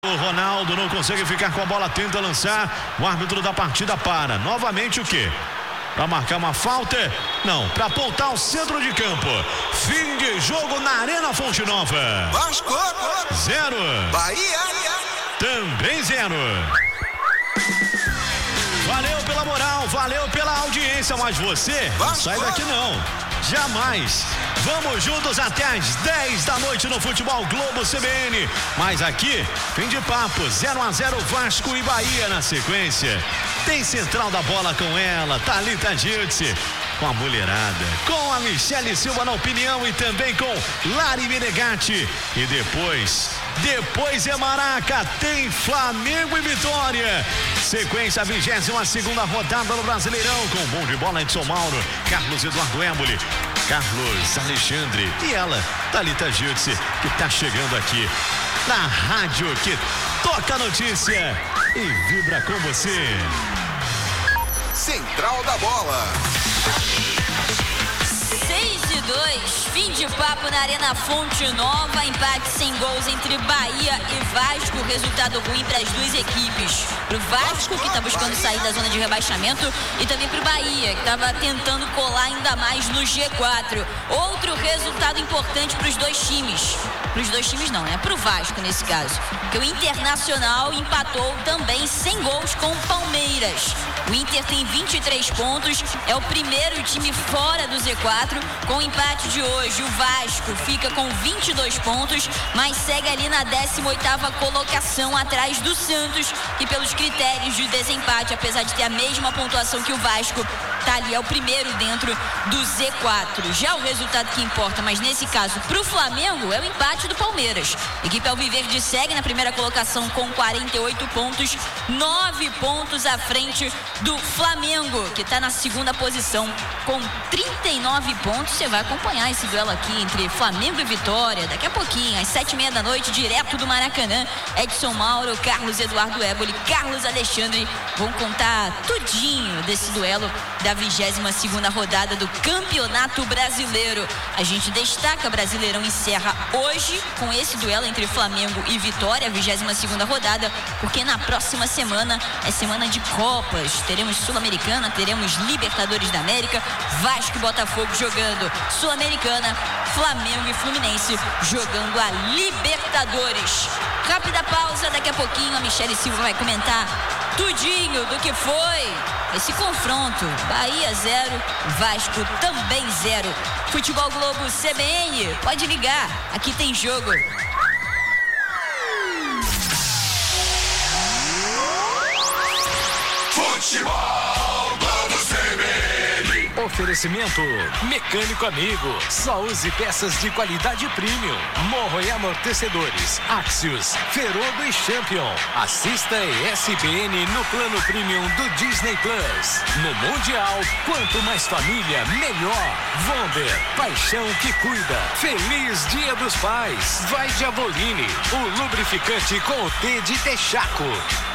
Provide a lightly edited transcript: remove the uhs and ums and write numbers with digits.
O Ronaldo não consegue ficar com a bola, tenta lançar. O árbitro da partida para. Novamente o quê? Para marcar uma falta? Não, para apontar o centro de campo. Fim de jogo na Arena Fonte Nova. Vasco 0. Bahia também 0. Valeu pela moral, valeu pela audiência, mas você não sai daqui não. Jamais. Vamos juntos até às 10 da noite no Futebol Globo CBN. Mas aqui, fim de papo, 0-0 Vasco e Bahia na sequência. Tem central da bola com ela, Thalita Giltze, com a mulherada, com a Michele Silva na opinião e também com Lari Menegatti. E depois é Maraca, tem Flamengo e Vitória. Sequência, a 22ª rodada no Brasileirão, com bom de bola Edson Mauro, Carlos Eduardo Éboli, Carlos Alexandre e ela, Thalita Giltze, que tá chegando aqui na rádio que toca a notícia e vibra com você. Central da Bola. 6-2, fim de papo na Arena Fonte Nova, empate sem gols entre Bahia e Vasco, resultado ruim para as duas equipes. Pro Vasco, que está buscando sair da zona de rebaixamento, e também pro Bahia, que estava tentando colar ainda mais no G4. Outro resultado importante para os dois times. Para os dois times não, né? Pro Vasco nesse caso. Porque o Internacional empatou também sem gols com o Palmeiras. O Inter tem 23 pontos, é o primeiro time fora do Z4. Com o empate de hoje, o Vasco fica com 22 pontos, mas segue ali na 18ª colocação, atrás do Santos, que pelos critérios de desempate, apesar de ter a mesma pontuação que o Vasco, tá ali, é o primeiro dentro do Z4. Já o resultado que importa, mas nesse caso pro Flamengo, é o empate do Palmeiras. A equipe alviverde segue na primeira colocação com 48 pontos, 9 pontos à frente do Flamengo, que tá na segunda posição com 39 pontos. Você vai acompanhar esse duelo aqui entre Flamengo e Vitória daqui a pouquinho, às 7h30 da noite, direto do Maracanã. Edson Mauro, Carlos Eduardo Éboli, Carlos Alexandre vão contar tudinho desse duelo da 22ª rodada do Campeonato Brasileiro. A gente destaca, Brasileirão encerra hoje com esse duelo entre Flamengo e Vitória, a 22ª rodada, porque na próxima semana é semana de Copas. Teremos Sul-Americana, teremos Libertadores da América, Vasco e Botafogo jogando Sul-Americana, Flamengo e Fluminense jogando a Libertadores. Rápida pausa, daqui a pouquinho a Michele Silva vai comentar tudinho do que foi esse confronto. Bahia 0, Vasco também 0. Futebol Globo CBN, pode ligar, aqui tem jogo. Futebol Globo CBN. Oferecimento Mecânico Amigo. Só use peças de qualidade premium. Morro e amortecedores. Axios, Ferodo e Champion. Assista ESPN no plano premium do Disney Plus. No Mundial, quanto mais família, melhor. Vonder, paixão que cuida. Feliz Dia dos Pais. Vai de Avolini, o lubrificante com o T de Texaco.